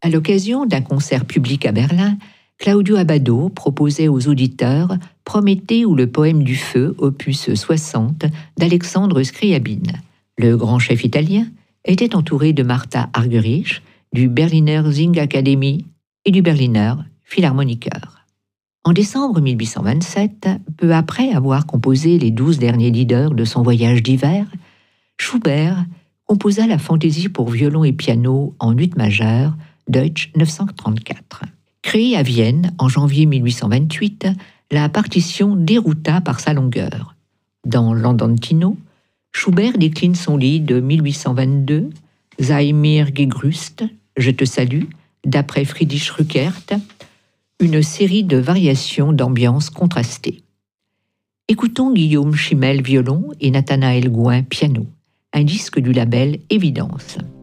À l'occasion d'un concert public à Berlin, Claudio Abbado proposait aux auditeurs Prométhée ou le poème du feu, opus 60, d'Alexandre Scriabine. Le grand chef italien était entouré de Martha Argerich, du Berliner Singakademie et du Berliner Philharmoniker. En décembre 1827, peu après avoir composé les 12 derniers lieder de son voyage d'hiver, Schubert composa la fantaisie pour violon et piano en ut majeur, Deutsch 934. Créée à Vienne en janvier 1828, la partition dérouta par sa longueur. Dans l'Andantino, Schubert décline son lit de 1822, Sei mir gegrüßt, Je te salue, d'après Friedrich Rückert, une série de variations d'ambiance contrastées. Écoutons Guillaume Chimel violon et Nathanaël Gouin piano, un disque du label Évidence.